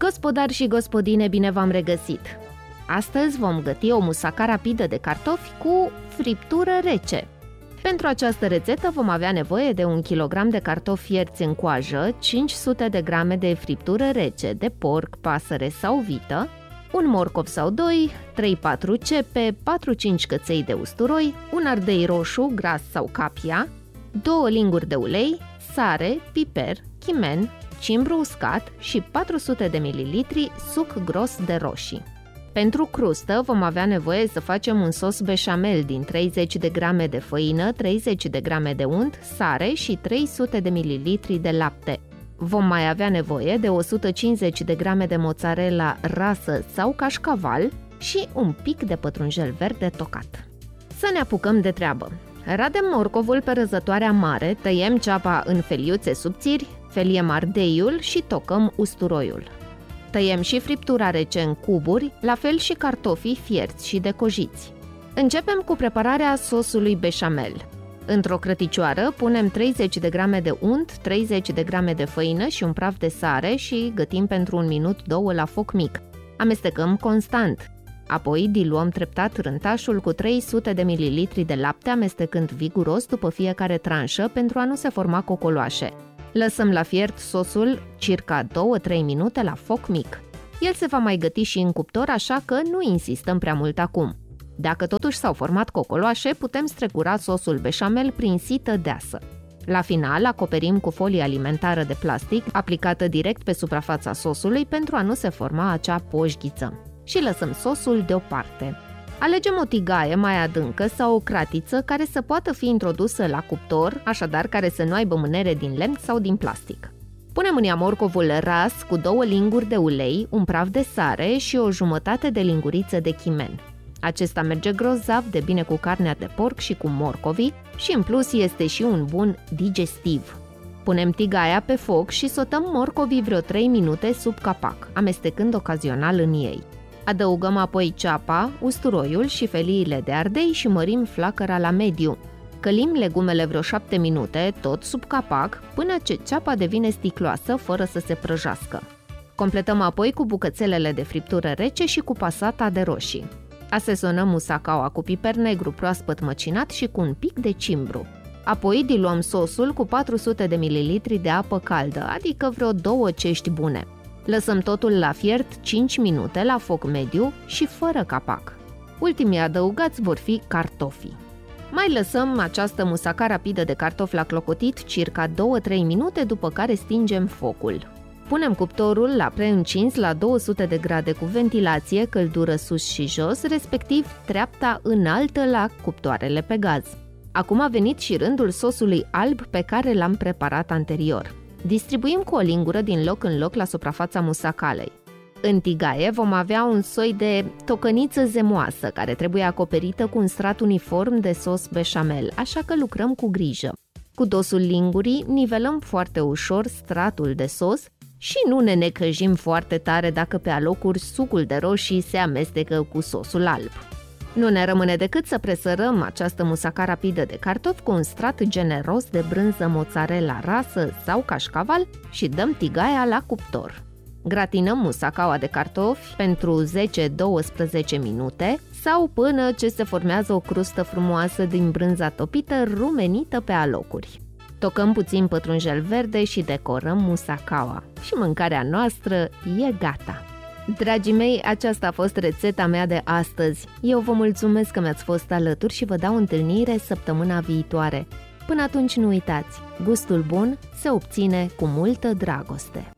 Gospodari și gospodine, bine v-am regăsit! Astăzi vom găti o musaca rapidă de cartofi cu friptură rece. Pentru această rețetă vom avea nevoie de 1 kg de cartofi fierți în coajă, 500 de grame de friptură rece de porc, pasăre sau vită, un morcov sau 2, 3-4 cepe, 4-5 căței de usturoi, un ardei roșu, gras sau capia, 2 linguri de ulei, sare, piper, chimen, cimbru uscat și 400 de ml suc gros de roșii. Pentru crustă vom avea nevoie să facem un sos beșamel din 30 de grame de făină, 30 de grame de unt, sare și 300 de ml de lapte. Vom mai avea nevoie de 150 de grame de mozzarella rasă sau cașcaval și un pic de pătrunjel verde tocat. Să ne apucăm de treabă. Radem morcovul pe răzătoarea mare, tăiem ceapa în feliuțe subțiri, feliem ardeiul și tocăm usturoiul. Tăiem și friptura rece în cuburi, la fel și cartofii fierți și decojiți. Începem cu prepararea sosului beșamel. Într-o crăticioară punem 30 de grame de unt, 30 de grame de făină și un praf de sare și gătim pentru 1 minut 2 la foc mic. Amestecăm constant. Apoi diluăm treptat rântașul cu 300 de ml de lapte, amestecând viguros după fiecare tranșă pentru a nu se forma cocoloașe. Lăsăm la fiert sosul circa 2-3 minute la foc mic. El se va mai găti și în cuptor, așa că nu insistăm prea mult acum. Dacă totuși s-au format cocoloașe, putem strecura sosul beșamel prin sită deasă. La final, acoperim cu folie alimentară de plastic, aplicată direct pe suprafața sosului pentru a nu se forma acea poșghiță. Și lăsăm sosul deoparte. Alegem o tigaie mai adâncă sau o cratiță care să poată fi introdusă la cuptor, așadar care să nu aibă mânere din lemn sau din plastic. Punem în ea morcovul ras cu 2 linguri de ulei, un praf de sare și o jumătate de linguriță de chimen. Acesta merge grozav de bine cu carnea de porc și cu morcovii și în plus este și un bun digestiv. Punem tigaia pe foc și sotăm morcovii vreo 3 minute sub capac, amestecând ocazional în ei. Adăugăm apoi ceapa, usturoiul și feliile de ardei și mărim flacăra la mediu. Călim legumele vreo 7 minute, tot sub capac, până ce ceapa devine sticloasă fără să se prăjească. Completăm apoi cu bucățelele de friptură rece și cu pasata de roșii. Asezonăm musacaua cu piper negru proaspăt măcinat și cu un pic de cimbru. Apoi diluăm sosul cu 400 de ml de apă caldă, adică vreo 2 cești bune. Lăsăm totul la fiert 5 minute la foc mediu și fără capac. Ultimii adăugați vor fi cartofii. Mai lăsăm această musaca rapidă de cartofi la clocotit circa 2-3 minute, după care stingem focul. Punem cuptorul la preîncins la 200 de grade cu ventilație, căldură sus și jos, respectiv treapta înaltă la cuptoarele pe gaz. Acum a venit și rândul sosului alb pe care l-am preparat anterior. Distribuim cu o lingură din loc în loc la suprafața musacalei. În tigaie vom avea un soi de tocăniță zemoasă care trebuie acoperită cu un strat uniform de sos beșamel, așa că lucrăm cu grijă. Cu dosul lingurii nivelăm foarte ușor stratul de sos și nu ne necăjim foarte tare dacă pe alocuri sucul de roșii se amestecă cu sosul alb. Nu ne rămâne decât să presărăm această musaca rapidă de cartofi cu un strat generos de brânză mozzarella rasă sau cașcaval și dăm tigaia la cuptor. Gratinăm musacaua de cartofi pentru 10-12 minute sau până ce se formează o crustă frumoasă din brânza topită rumenită pe alocuri. Tocăm puțin pătrunjel verde și decorăm musacaua și mâncarea noastră e gata. Dragii mei, aceasta a fost rețeta mea de astăzi. Eu vă mulțumesc că mi-ați fost alături și vă dau întâlnire săptămâna viitoare. Până atunci nu uitați, gustul bun se obține cu multă dragoste.